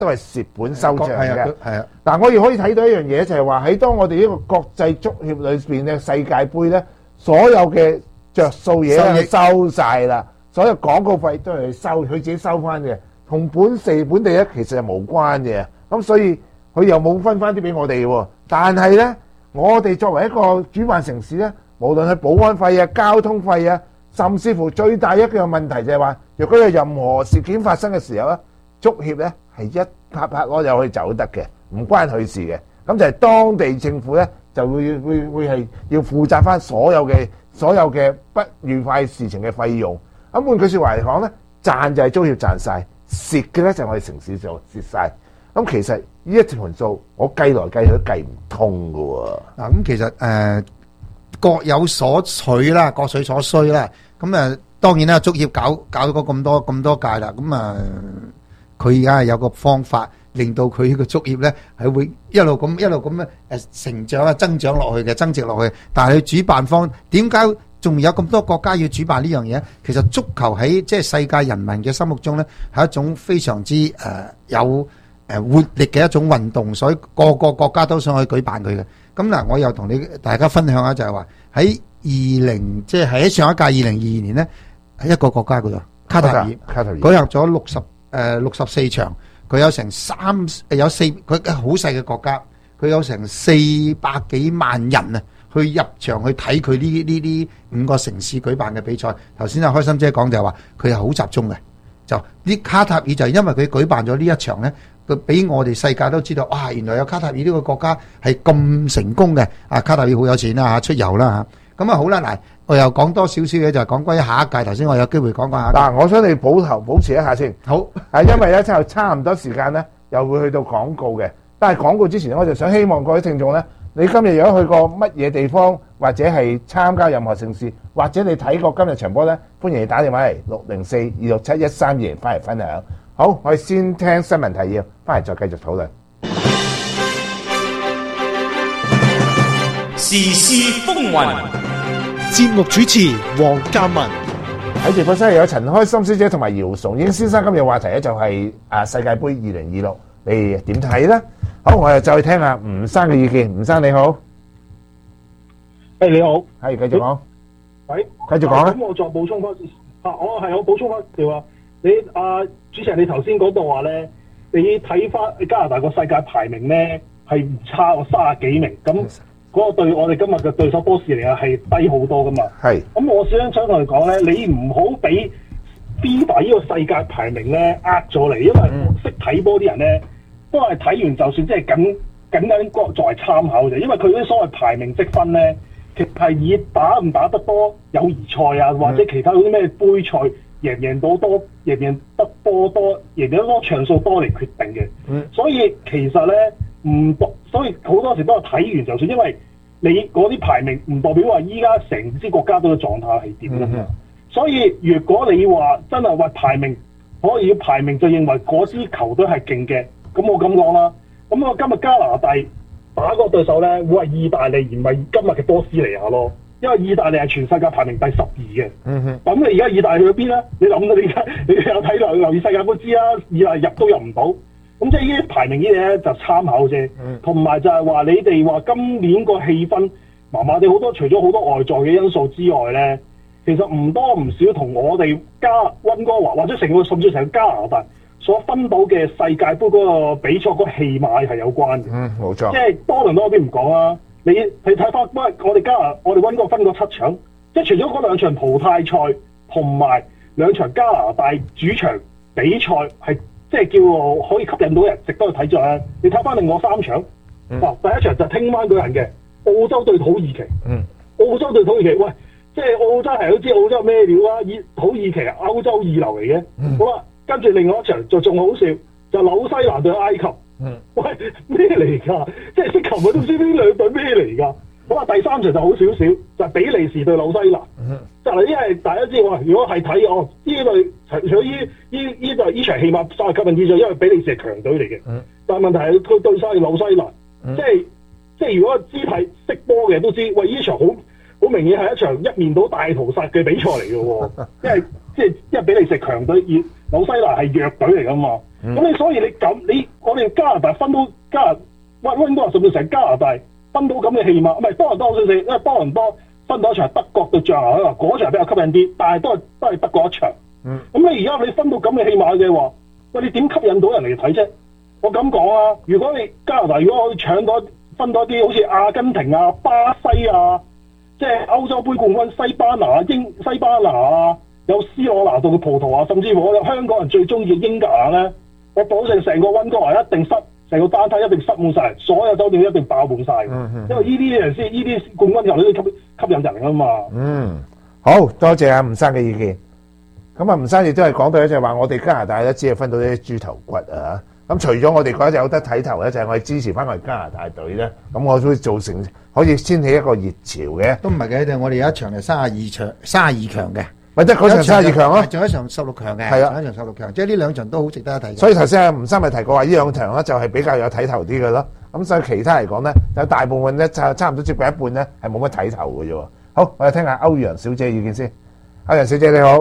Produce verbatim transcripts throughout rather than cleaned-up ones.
都係蝕本收場嘅。 係啊， 嗱，我亦可以睇到一樣嘢，就係話喺當我哋呢個國際足協裏邊嘅世界盃咧，所有嘅着數嘢都收晒啦，所有廣告費都係收，佢自己收翻嘅，同本地本地咧其實係無關嘅。咁所以佢又冇分翻啲俾我哋喎。但係咧，我哋作為一個主辦城市咧，無論係保安費啊、交通費啊，甚至乎最大一個問題就係話，若果有任何事件發生嘅時候咧，足協咧係一拍拍攞就可以走得嘅，唔關佢事嘅。咁就係當地政府咧就會會會係要負責翻所有嘅所有嘅不愉快事情嘅費用。咁換句説話嚟講咧，賺就係足協賺晒，蝕嘅咧就係我哋城市就蝕晒。咁其實呢一條盤數，我計來計去都計唔通㗎喎。 嗱，咁其實誒、呃、各有所取啦，各取所需啦。咁誒、呃、當然啦，足協搞搞咗咁多咁多屆啦，咁啊佢而家係有個方法令到佢個足協咧係會一路咁一路咁誒成長啊增長落去嘅，增值落去。但係佢主辦方點解仲有咁多國家要主辦呢樣嘢？其實足球喺即係世界人民嘅心目中咧係一種非常之誒、呃、有誒活力嘅一種運動，所以個個國家都想去舉辦佢嘅。咁嗱，我又同你大家分享下，就係話喺二零即係喺上一屆二零二二年咧，喺一個國家嗰度卡塔爾卡塔爾舉行咗六十誒六十四場，佢有成三有四佢好細嘅國家，佢有成四百幾萬人啊，去入場去睇佢呢呢呢五個城市舉辦嘅比賽。頭先阿開心姐講就係話佢係好集中嘅，就啲卡塔爾就係因為佢舉辦咗呢一場咧。佢俾我哋世界都知道，哇！原來有卡塔爾呢個國家係咁成功嘅。啊，卡塔爾好有錢啦嚇，出遊啦嚇。咁啊好啦，嗱，我又講多少少嘢，就係講關於下一屆。頭先我有機會講講下。 嗱，我想你保頭保持一下先。 好， 係因為咧，之後差唔多時間咧，又會去到廣告嘅。但係廣告之前咧，我就想希望各位聽眾咧，你今日如果去過乜嘢地方，或者係參加任何盛事，或者你睇過今日場波咧，歡迎你打電話嚟六零四二六七一三二零翻嚟分享。好，我哋先聽新聞提要，翻嚟再繼續討論。 時事風雲， 節目主持黃嘉文。 喺直播室有陳開心小姐同埋姚崇英先生。今日話題咧就係啊世界盃二零二六，你點睇咧？好，我哋再聽下吳生嘅意見。吳生你好， 誒你好， 係繼續講， 喂， 繼續講啦。 咁我再補充翻啊，我係我補充翻條話，你啊主持人你頭先嗰度話咧，你睇翻加拿大個世界排名咧係唔差過三十幾名，咁嗰個對我哋今日嘅對手波士尼亞係低好多噶嘛。係。咁我想想同你講咧，你唔好俾 FIFA 呢個世界排名咧呃咗你，因為識睇波啲人咧都係睇完就算，即係僅僅僅作為參考啫。因為佢嗰啲所謂排名積分咧，其實係以打唔打得多友誼賽啊，或者其他嗰啲咩杯賽贏唔贏到多，贏唔贏得波多，贏得多場數多嚟決定嘅。嗯。所以其實咧唔代，所以好多時都係睇完就算，因為你嗰啲排名唔代表話依家成支國家隊嘅狀態係點㗎嘛。所以如果你話真係話排名可以排名就認為嗰支球隊係勁嘅，咁我咁講啦。咁我今日加拿大打個對手咧，會係意大利而唔係今日嘅波斯尼亞咯。因為意大利係全世界排名第十二嘅。嗯哼。咁你而家意大利去咗邊咧？你諗到你而家你有睇留留意世界盃知啦，意大利入都入唔到。咁即係呢啲排名呢啲咧就參考啫。同埋就係話你哋話今年個氣氛麻麻地好多，除咗好多外在嘅因素之外咧，其實唔多唔少同我哋加溫哥華或者成個甚至成個加拿大所分到嘅世界盃嗰個比賽嗰個氣勢係有關嘅。 嗯，冇錯。 即係多倫多嗰邊唔講啦，你你睇翻，不過我哋加拿我哋溫哥華分過七場，即係除咗嗰兩場淘汰賽同埋兩場加拿大主場比賽係即係叫可以吸引到人值得去睇咗咧。你睇翻另外三場，嗱、嗯、第一場就聽晚嗰人嘅澳洲對土耳其。嗯。澳洲對土耳其，喂，即係澳洲係都知澳洲咩料啊？以土耳其係歐洲二流嚟嘅。嗯。好啦，跟住另外一場就仲好笑，就紐西蘭對埃及。嗯。喂，咩嚟㗎？即係識球咪都知呢兩隊咩嚟㗎？好啦，第三場就好少少，就係、比利時對紐西蘭。嗯。就係因為大家知喎，如果係睇哦呢隊除咗呢呢呢隊呢場起碼稍為吸引啲咗，因為比利時係強隊嚟嘅。嗯。但係問題係佢對晒紐西蘭，嗯、即係即係如果肢體識波嘅都知，喂呢場好好明顯係一場一面倒大屠殺嘅比賽嚟嘅喎，因為即係因為比利時強隊，而紐西蘭係弱隊嚟㗎嘛。 咁你所以你咁你我哋加拿大分到加拿溫溫哥華甚至成加拿大分到咁嘅戲碼，唔係多倫多我想死，因為多倫多分到一場德國對象牙，嗰場比較吸引啲，但係都係都係德國一場。 嗯， 咁你而家你分到咁嘅戲碼嘅話，喂，你點吸引到人嚟睇啫？我咁講啊，如果你加拿大如果可以搶到分到啲好似阿根廷啊、巴西啊，即係歐洲杯冠軍西班牙、英西班牙啊，有 C 羅拿度嘅葡萄牙，甚至乎我哋香港人最中意嘅英格蘭咧，我保證成個溫哥華一定塞，成個單攤一定塞滿晒，所有酒店一定爆滿晒。 嗯嗯因為呢啲人先，呢啲冠軍球隊都吸吸引人啊嘛。 嗯，好多謝阿吳生嘅意見。咁啊，吳生亦都係講到咧，就係話我哋加拿大咧，只係分到啲豬頭骨啊。咁除咗我哋覺得有得睇頭咧，就係我哋支持翻我哋加拿大隊咧。咁我都會造成可以掀起一個熱潮嘅。 都唔係嘅，我哋有一場係三十二場，三十二強嘅。 咪即係嗰場三十二強咯， 仲有一場十六強嘅， 係啊仲有一場十六強，即係呢兩場都好值得一睇。 所以頭先阿吳生咪提過話，呢兩場咧就係比較有睇頭啲嘅咯。咁所以其他嚟講咧，有大部分咧就差唔多接近一半咧係冇乜睇頭嘅啫喎。好，我哋聽下歐陽小姐意見先。歐陽小姐你好，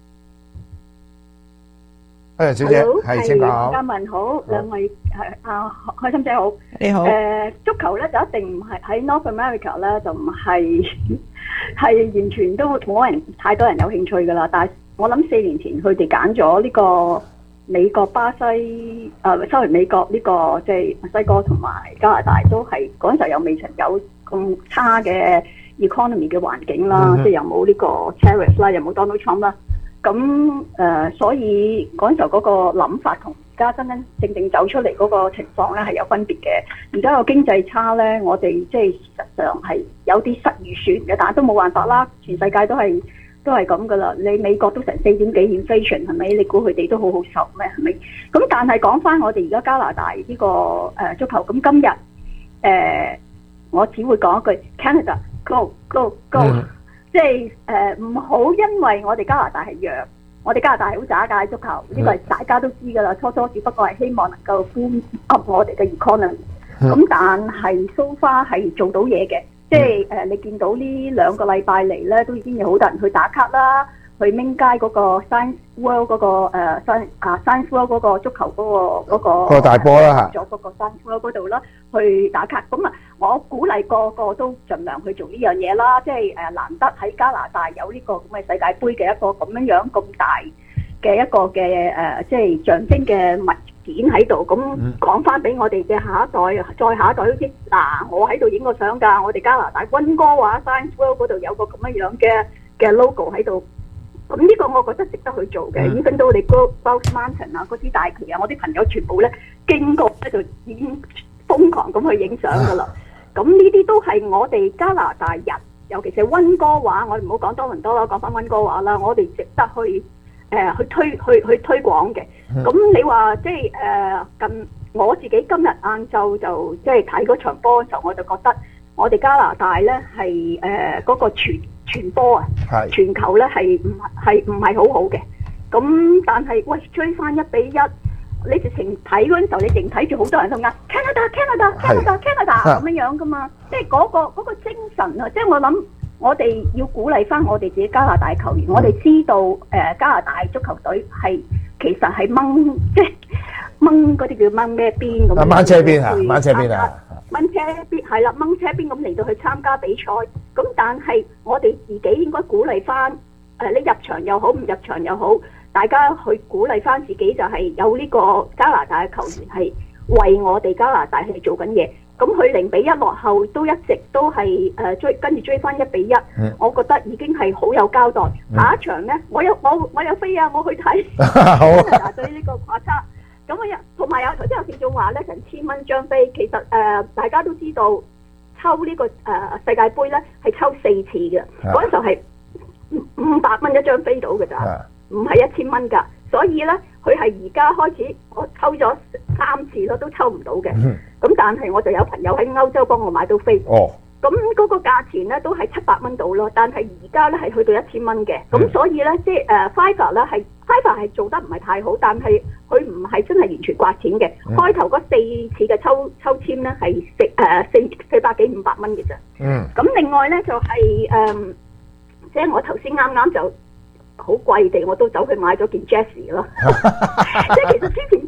歐陽小姐係請講。 嘉文好，兩位係啊開心姐好， 你好。 誒足球咧就一定唔係喺 North America 咧就唔係係完全都冇人太多人有興趣噶啦。但係我諗四年前佢哋揀咗呢個美國、巴西誒，sorry美國呢個即係墨西哥同埋加拿大都係嗰陣時候又未曾有咁差嘅 economy 嘅環境啦，即係又冇呢個 tariff 啦，又冇 Donald Trump 啦。咁誒、呃，所以嗰陣時候嗰個諗法同而家真真正正走出嚟嗰個情況咧係有分別嘅。而家個經濟差咧，我哋即係事實上係有啲失預算嘅，但係都冇辦法啦。全世界都係都係咁噶啦。你美國都成四點幾 inflation 係咪？你估佢哋都好好受咩？係咪？咁但係講翻我哋而家加拿大呢、這個誒、呃、足球，咁今日誒、呃、我只會講一句 Canada go go go。嗯即係誒唔好因為我哋加拿大係弱，我哋加拿大係好渣㗎足球，呢個係大家都知㗎啦。初初只不過係希望能夠 boom up 我哋嘅 economy，咁但係 so far 係做到嘢嘅，即係誒、呃、你見到呢兩個禮拜嚟咧，都已經有好多人去打卡啦，去明街嗰個 Science World 嗰、嗰個誒 Science 啊 Science World 嗰個足球嗰、嗰個嗰、嗰個大波啦嚇， 咗嗰個 Science World 嗰度啦，去打卡。咁啊，我鼓勵個個都盡量去做呢樣嘢啦。即係誒難得喺加拿大有呢個咁嘅世界盃嘅一個咁樣樣咁大嘅一個嘅誒，即係象徵嘅物件喺度。咁講翻俾我哋嘅下一代，再下一代都知嗱，我喺度影個相㗎。我哋加拿大溫哥華 Science World 嗰度有個咁樣樣嘅嘅 logo 喺度。咁呢個我覺得值得去做嘅，已經到你 Grouse Mountain 啊，嗰啲大旗啊，我啲朋友全部咧經過咧就已經瘋狂咁去影相噶啦。咁呢啲都係我哋加拿大人，尤其是溫哥華，我哋唔好講多倫多啦，講翻溫哥華啦，我哋值得去誒、呃、去推去去推廣嘅。咁你話即係誒近我自己今日晏晝就即係睇嗰場波嘅時候，我就覺得我哋加拿大咧係誒嗰個傳傳波啊，傳球咧係唔係唔係好好嘅。咁但係喂追翻一比一，你直情睇嗰陣時候，你淨睇住好多人都嗌 Canada Canada Canada Canada 咁樣樣噶嘛，即係嗰個嗰個精神啊！即係我諗，我哋要鼓勵翻我哋自己加拿大球員，我哋知道誒加拿大足球隊係其實係掹即係掹嗰啲叫掹咩邊咁。 掹車邊啊！掹車邊啊！ 掹車邊係啦，掹車邊咁嚟到去參加比賽。咁但係我哋自己應該鼓勵翻誒，你入場又好，唔入場又好。大家去鼓勵翻自己，就係有呢個加拿大嘅球員係為我哋加拿大係做緊嘢。咁佢零比一落後，都一直都係誒、呃、追跟住追翻一比一、嗯。我覺得已經係好有交代。嗯、下一場呢，我有我我有飛啊，我去睇。好。加拿大對呢個跨差。咁我有同埋有頭先有聽眾話咧，成千蚊張飛，其實誒、呃、大家都知道抽呢、這個誒、呃、世界盃咧係抽四次嘅，嗰陣時候係五百蚊一張飛到嘅咋。唔係一千蚊㗎，所以咧佢係而家開始，我抽咗三次咯，都抽唔到嘅。咁、嗯、但係我就有朋友喺歐洲幫我買到飛。哦。咁嗰個價錢咧都係七百蚊到咯，但係而家咧係去到一千蚊嘅。咁、嗯、所以咧即係誒 Fiverr 咧係 Fiverr 係做得唔係太好，但係佢唔係真係完全刮錢嘅。嗯、開頭嗰四次嘅抽抽籤咧係四誒四四百幾五百蚊嘅啫。嗯。咁另外咧就係、是、誒、呃，即係我頭先啱啱就。好貴地，我都走去買咗件 Jessie 咯。即係其實之前啲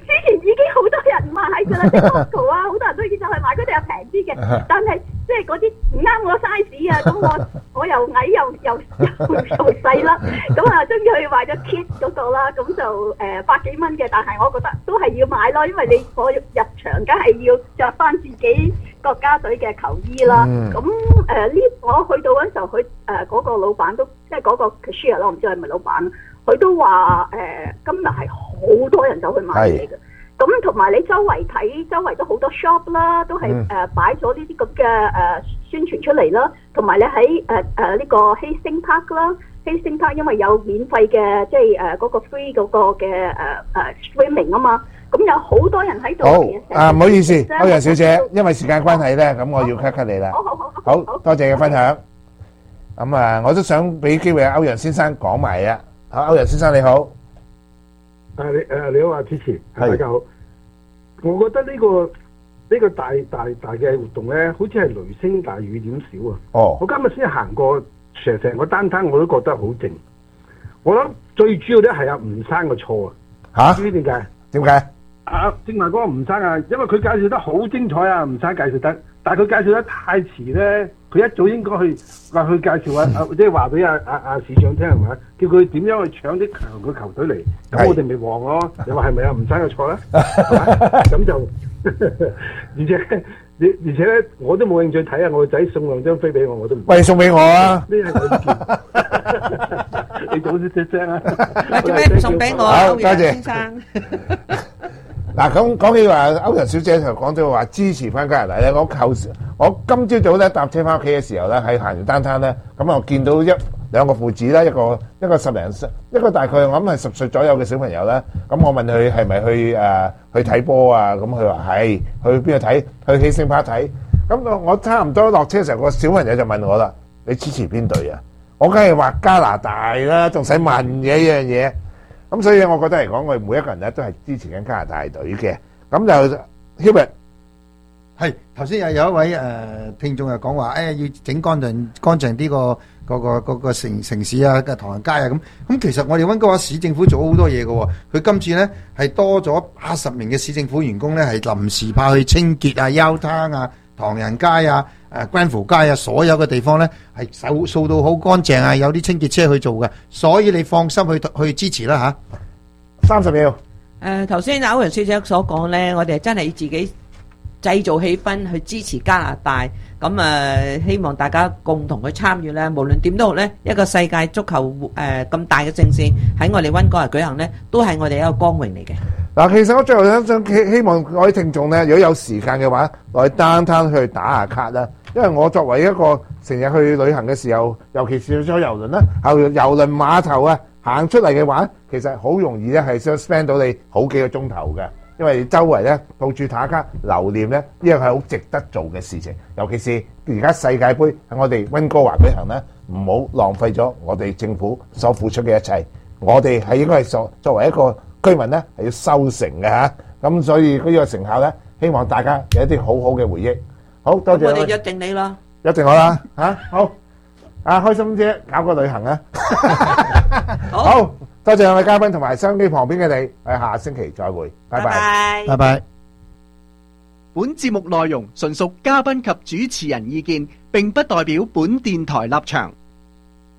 之前已經好多人買㗎啦，啲 Costco 啊，好多人都已經走去買，佢哋又平啲嘅，但係即係嗰啲唔啱我 size 啊，咁我我又矮又又又又細啦，咁啊終於去買咗 Kit 嗰個啦，咁就誒百幾蚊嘅，但係我覺得都係要買咯，因為你我入場梗係要着翻自己國家隊嘅球衣啦，咁誒呢我去到嗰陣時候，佢誒嗰個老闆都即係嗰個 cashier 咯，我唔知係咪老闆。佢都話誒、呃，今日係好多人走去買嘢嘅，咁同埋你周圍睇，周圍都好多 shop 啦，都係誒擺咗呢啲咁嘅誒宣傳出嚟啦，同埋你喺誒誒呢個 Hastings Park 啦 ，Hastings Park 因為有免費嘅即係誒嗰個 free 嗰個嘅誒誒 swimming 啊嘛，咁有好多人喺度。 好啊，唔好意思，歐陽小姐，因為時間關係咧，咁我要 cut cut 你啦。好好好，好，好多謝嘅分享。咁啊，我都想俾機會歐陽先生講埋啊。好，歐陽先生你好。 誒你誒你好啊，主持，大家好。我覺得呢、呢個呢、呢個大大大嘅活動咧，好似係雷聲大雨點少啊。哦。我今日先行過成成個單攤，我都覺得好靜。我諗最主要咧係阿吳生嘅錯啊。嚇？知唔知點解？點解？啊，正話嗰個吳生啊，因為佢介紹得好精彩啊，吳生介紹得，但係佢介紹得太遲咧。佢一早應該去話去介紹啊，即係話俾阿阿阿市長聽係咪？叫佢點樣去搶啲強嘅球隊嚟，咁我哋咪旺咯。你話係咪啊？吳生嘅錯咧，咁就而且而而且咧，我都冇興趣睇啊！我個仔送兩張飛俾我，我都唔喂送俾我啊！ 呢係我意見，你早啲出聲啊！ 做咩唔送俾我啊？歐陽先生。 嗱，咁講起話歐陽小姐就講咗話支持翻加拿大咧，我求我今朝早咧搭車翻屋企嘅時候咧，喺行完單攤咧，咁我見到一兩個父子啦，一個一個十零歲，一個大概我諗係十歲左右嘅小朋友咧，咁我問佢係咪去誒、呃、去睇波啊？咁佢話係，去邊度睇？去喜盛 Park 睇。咁我差唔多落車嘅時候，個小朋友就問我啦：你支持邊隊啊？我梗係話加拿大啦，仲使問嘅一樣嘢。咁所以我覺得嚟講，我哋每一個人咧都係支持緊加拿大隊嘅。咁就 Hubert 係頭先又有一位誒、呃、聽眾又講話，誒、哎、要整乾淨乾淨啲、個個個個個城城市啊嘅唐人街啊咁。咁其實我哋溫哥華市政府做好多嘢嘅喎，佢今次咧係多咗八十名嘅市政府員工咧係臨時派去清潔啊、休灘啊、唐人街啊、誒 Granville 街啊，所有嘅地方咧係掃掃到好乾淨啊，有啲清潔車去做嘅，所以你放心去去支持啦嚇。 三十秒。 誒頭先歐陽小姐所講咧，我哋真係自己製造氣氛去支持加拿大，咁誒、呃、希望大家共同去參與咧。無論點都好咧，一個世界足球誒咁、呃、大嘅盛事喺我哋溫哥華舉行咧，都係我哋一個光榮嚟嘅。 嗱，其實我最後想想希希望各位聽眾咧，如果有時間嘅話，落去downtown去打下卡啦。因為我作為一個成日去旅行嘅時候，尤其是坐郵輪啦，後郵輪碼頭啊，行出嚟嘅話，其實好容易咧係想 spend 到你好幾個鐘頭嘅。因為周圍咧到處打卡留念咧，呢樣係好值得做嘅事情。尤其是而家世界盃喺我哋溫哥華舉行咧，唔好浪費咗我哋政府所付出嘅一切。我哋係應該係作作為一個居民咧係要收成嘅嚇。咁所以呢個成效咧，希望大家有一啲好好嘅回憶。好多謝。 我哋約定你啦， 約定我啦嚇。好，啊開心姐搞個旅行啊！好。多謝兩位嘉賓同埋收音機旁邊嘅你，我哋下星期再會，拜拜， 拜拜。 本節目內容純屬嘉賓及主持人意見，並不代表本電台立場。